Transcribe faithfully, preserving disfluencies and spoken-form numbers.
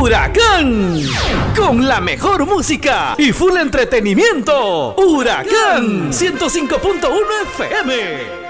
Huracán, con la mejor música y full entretenimiento. Huracán ciento cinco punto uno F M.